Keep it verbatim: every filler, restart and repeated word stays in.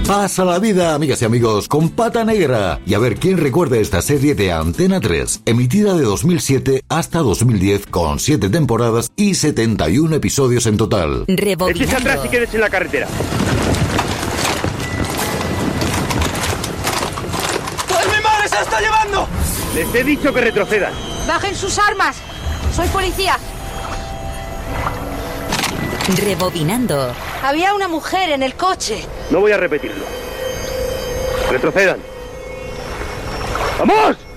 Pasa la vida, amigas y amigos, con Pata Negra. Y a ver quién recuerda esta serie de Antena tres, emitida de dos mil siete hasta dos mil diez, con siete temporadas y setenta y uno episodios en total. Eches atrás y quedes en la carretera. ¡Pues mi madre se la está llevando! Les he dicho que retrocedan. ¡Bajen sus armas! ¡Soy policía! Rebobinando. Había una mujer en el coche. No voy a repetirlo. Retrocedan. ¡Vamos!